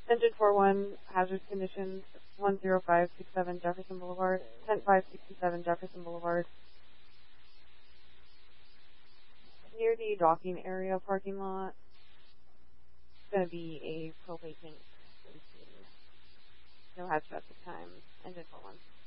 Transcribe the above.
Engine 41, hazard conditions, 10567 Jefferson Boulevard, 10567 Jefferson Boulevard. Near the docking area parking lot, it's going to be a propane tank. No hazard at the time. Engine 41.